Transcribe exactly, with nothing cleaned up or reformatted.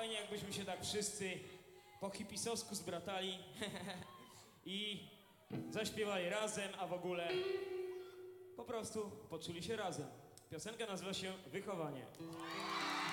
fajnie jakbyśmy się tak wszyscy po hipisowsku zbratali i zaśpiewali razem, a w ogóle po prostu poczuli się razem. Piosenka nazywa się Wychowanie.